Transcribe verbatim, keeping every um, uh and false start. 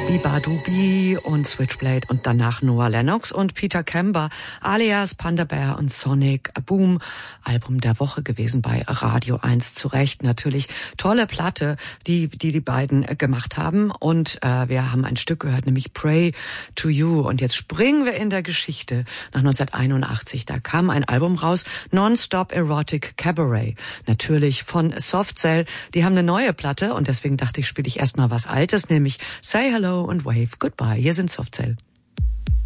Biba Dubi und Switchblade und danach Noah Lennox und Peter Kember alias Panda Bear und Sonic Boom. Album der Woche gewesen bei Radio eins, zu Recht. Natürlich tolle Platte, die die, die beiden gemacht haben. Und äh, wir haben ein Stück gehört, nämlich Pray to You. Und jetzt springen wir in der Geschichte nach neunzehnhunderteinundachtzig. Da kam ein Album raus, Non-Stop Erotic Cabaret. Natürlich von Soft Cell. Die haben eine neue Platte und deswegen dachte ich, spiele ich erstmal was Altes, nämlich Say Hello and Wave Goodbye. Hier sind Soft Cell.